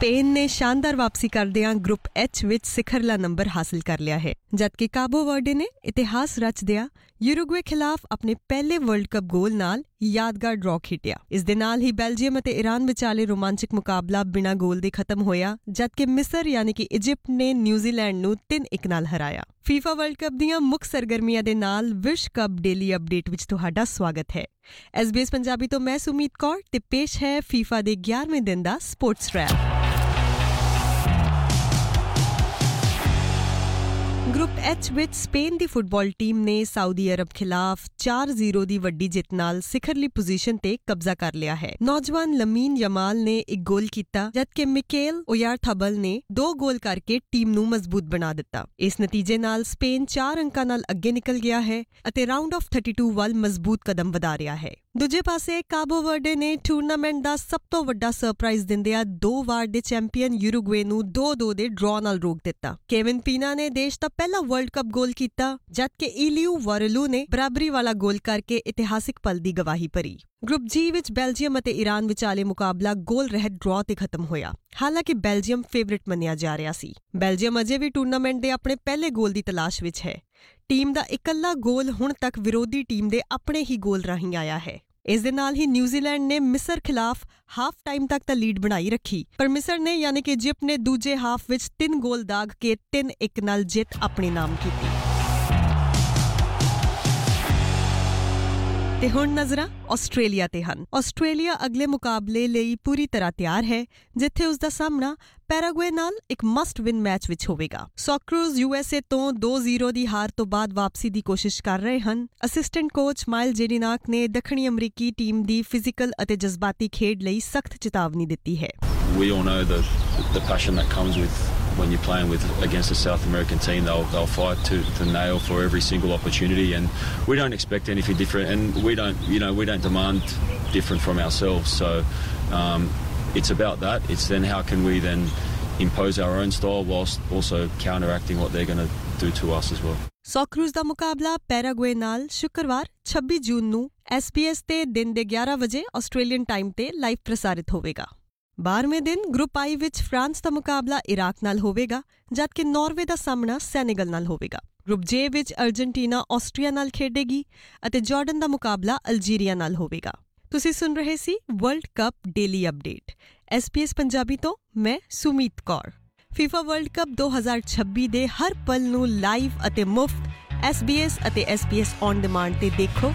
Spain ने शानदार वापसी करदिਆਂ ग्रुप एच ਵਿੱਚ ਸਿਖਰਲਾ ਨੰਬਰ ਹਾਸਲ ਕਰ ਲਿਆ ਹੈ ਜਦਕਿ ਕਾਬੋ ਵਰਡੇ ਨੇ ਇਤਿਹਾਸ ਰਚਦਿਆਂ ਯੂਰੂਗਵੇ ਖਿਲਾਫ ਆਪਣੇ ਪਹਿਲੇ ਵਰਲਡ ਕੱਪ ਗੋਲ ਨਾਲ ਯਾਦਗਾਰ ਡਰਾ ਖੇਡਿਆ। ਇਸ ਦੇ ਨਾਲ ਹੀ ਬੈਲਜੀਅਮ ਅਤੇ ਈਰਾਨ ਵਿਚਾਲੇ ਰੋਮਾਂਚਕ ਮੁਕਾਬਲਾ ਬਿਨਾਂ ਗੋਲ ਦੇ ਖਤਮ ਹੋਇਆ ਜਦਕਿ ਮਿਸਰ ਯਾਨੀ ਕਿ ਇਜਿਪਟ ਨੇ ਨਿਊਜ਼ੀਲੈਂਡ ਨੂੰ 3-1 ਨਾਲ ਹਰਾਇਆ। FIFA ਵਰਲਡ ਕੱਪ ਦੀਆਂ ਮੁੱਖ ਸਰਗਰਮੀਆਂ ਦੇ ਨਾਲ ਵਿਸ਼ ਕੱਪ ਡੇਲੀ ਅਪਡੇਟ ਵਿੱਚ ਤੁਹਾਡਾ ਸਵਾਗਤ ਹੈ। SBS ਪੰਜਾਬੀ ਤੋਂ ਮੈਂ ਸੁਮੀਤ ਕੌਰ ਤੇ ਪੇਸ਼ ਹੈ FIFA ਦੇ 11ਵੇਂ ਦਿਨ ਦਾ ਸਪੋਰਟਸ ਰੈਪ। ग्रुप एच ਵਿੱਚ ਸਪੇਨ ਦੀ ਫੁੱਟਬਾਲ ਟੀਮ ਨੇ ਸਾਊਦੀ ਅਰਬ ਖਿਲਾਫ 4-0 ਦੀ ਵੱਡੀ ਜਿੱਤ ਨਾਲ ਸਿਖਰਲੀ ਪੋਜੀਸ਼ਨ ਤੇ ਕਬਜ਼ਾ ਕਰ ਲਿਆ ਹੈ। ਨੌਜਵਾਨ ਲਮੀਨ ਯਮਾਲ ਨੇ ਇੱਕ ਗੋਲ ਕੀਤਾ ਜਦਕਿ ਮਿਕੇਲ ਓਯਾਰਥਾਬਲ ਨੇ 2 ਗੋਲ ਕਰਕੇ ਟੀਮ ਨੂੰ ਮਜ਼ਬੂਤ ਬਣਾ ਦਿੱਤਾ। ਇਸ ਨਤੀਜੇ ਨਾਲ ਸਪੇਨ 4 ਅੰਕਾਂ ਨਾਲ ਅੱਗੇ ਨਿਕਲ ਗਿਆ ਹੈ ਅਤੇ ਰਾਉਂਡ ਆਫ 32 ਵੱਲ ਮਜ਼ਬੂਤ ਕਦਮ ਵਧਾ ਰਿਹਾ ਹੈ। ਦੂਜੇ ਪਾਸੇ ਕਾਬੋ ਵਰਡੇ ਨੇ ਟੂਰਨਾਮੈਂਟ ਦਾ ਸਭ ਤੋਂ ਵੱਡਾ ਸਰਪ੍ਰਾਈਜ਼ ਦਿੰਦਿਆਂ 2 ਵਾਰ ਦੇ ਚੈਂਪੀਅਨ ਯੂਰੂਗਵੇ ਨੂੰ 2-2 ਦੇ ਡਰਾ ਨਾਲ ਰੋਕ ਦਿੱਤਾ। ਕੇਵਿਨ ਪੀਨਾ ਨੇ ਦੇਸ਼ ਦਾ ਪਹਿਲਾ ਵਰਲਡ ਕੱਪ ਗੋਲ ਕੀਤਾ ਜਦਕਿ ਇਲੀਊ ਵਾਰਲੂ ਨੇ ਬਰਾਬਰੀ ਵਾਲਾ ਗੋਲ ਕਰਕੇ ਇਤਿਹਾਸਿਕ ਪਲ ਦੀ ਗਵਾਹੀ ਭਰੀ। ਗਰੁੱਪ ਜੀ ਵਿੱਚ ਬੈਲਜੀਅਮ ਅਤੇ ਈਰਾਨ ਵਿਚਾਲੇ ਮੁਕਾਬਲਾ ਗੋਲ ਰਹਿਤ ਡਰਾ ਤੇ ਖਤਮ ਹੋਇਆ। ਹਾਲਾਂਕਿ ਬੈਲਜੀਅਮ ਫੇਵਰਿਟ ਮੰਨਿਆ ਜਾ ਰਿਹਾ ਸੀ। ਬੈਲਜੀਅਮ ਅਜੇ ਵੀ ਟੂਰਨਾਮੈਂਟ ਦੇ ਆਪਣੇ ਪਹਿਲੇ ਗੋਲ ਦੀ ਤਲਾਸ਼ ਵਿੱਚ ਹੈ। ਟੀਮ ਦਾ ਇਕੱਲਾ ਗੋਲ ਹੁਣ ਤੱਕ ਵਿਰੋਧੀ ਟੀਮ ਦੇ ਆਪਣੇ ਹੀ ਗੋਲ ਰਾਹੀਂ ਆਇਆ ਹੈ। ਇਸ ਦੇ ਨਾਲ ਹੀ ਨਿਊਜ਼ੀਲੈਂਡ ਨੇ ਮਿਸਰ ਖਿਲਾਫ ਹਾਫ ਟਾਈਮ ਤੱਕ ਤਾਂ ਲੀਡ ਬਣਾਈ ਰੱਖੀ ਪਰ ਮਿਸਰ ਨੇ ਯਾਨੀ ਕਿ ਇਜਿਪਟ ਨੇ ਦੂਜੇ ਹਾਫ ਵਿੱਚ 3 ਗੋਲ ਦਾਗ ਕੇ 3-1 ਨਾਲ ਜਿੱਤ ਆਪਣੇ ਨਾਮ ਕੀਤੀ। ਤੇ ਹੁਣ ਨਜ਼ਰਾਂ ਆਸਟ੍ਰੇਲੀਆ ਤੇ ਹਨ। ਆਸਟ੍ਰੇਲੀਆ ਅਗਲੇ ਮੁਕਾਬਲੇ ਲਈ ਪੂਰੀ ਤਰ੍ਹਾਂ ਤਿਆਰ ਹੈ ਜਿੱਥੇ ਉਸ ਦਾ ਸਾਹਮਣਾ ਪੈਰਾਗੁਏ ਨਾਲ ਇੱਕ ਮਸਟ ਵਿਨ ਮੈਚ ਵਿੱਚ ਹੋਵੇਗਾ। ਸੌਕਰੂਜ਼ USA ਤੋਂ 2-0 ਦੀ ਹਾਰ ਤੋਂ ਬਾਅਦ ਵਾਪਸੀ ਦੀ ਕੋਸ਼ਿਸ਼ ਕਰ ਰਹੇ ਹਨ। ਅਸਿਸਟੈਂਟ ਕੋਚ ਮਾਈਲ ਜੇਡੀਨਾਕ ਨੇ ਦੱਖਣੀ ਅਮਰੀਕੀ ਟੀਮ ਦੀ ਫਿਜ਼ੀਕਲ ਅਤੇ ਜਜ਼ਬਾਤੀ ਖੇਡ ਲਈ ਸਖਤ ਚੇਤਾਵਨੀ ਦਿੱਤੀ ਹੈ। We all know the passion that comes with when you're playing against a South American team. They'll fight to nail for every single opportunity, and we don't expect anything different, and we don't demand different from ourselves. So it's about that. It's then how can we then impose our own style whilst also counteracting what they're going to do to us as well. ਸੌਕਰੂਜ਼ ਦਾ ਮੁਕਾਬਲਾ Paraguay ਨਾਲ ਸ਼ੁੱਕਰਵਾਰ 26 ਜੂਨ ਨੂੰ SBS ਤੇ ਦਿਨ ਦੇ 11 ਵਜੇ Australian time ਤੇ live ਪ੍ਰਸਾਰਿਤ ਹੋਵੇਗਾ। 12ਵੇਂ ਦਿਨ ਗਰੁੱਪ I ਵਿੱਚ ਫਰਾਂਸ ਦਾ ਮੁਕਾਬਲਾ ਇਰਾਕ ਨਾਲ ਹੋਵੇਗਾ ਜਦਕਿ ਨਾਰਵੇ ਦਾ ਸਾਹਮਣਾ ਸੈਨੇਗਲ ਨਾਲ ਹੋਵੇਗਾ। ਗਰੁੱਪ J ਵਿੱਚ ਅਰਜਨਟੀਨਾ ਆਸਟਰੀਆ ਨਾਲ ਖੇਡੇਗੀ ਅਤੇ ਜਾਰਡਨ ਦਾ ਮੁਕਾਬਲਾ ਅਲਜੀਰੀਆ ਨਾਲ ਹੋਵੇਗਾ। ਤੁਸੀਂ ਸੁਣ ਰਹੇ ਸੀ world cup daily update SBS Punjabi ਤੋਂ ਮੈਂ Sumeet Kaur. FIFA world cup 2026 ਦੇ ਹਰ ਪਲ ਨੂੰ ਲਾਈਵ ਅਤੇ ਮੁਫਤ SBS ਅਤੇ SBS ਔਨ ਡਿਮਾਂਡ ਤੇ ਦੇਖੋ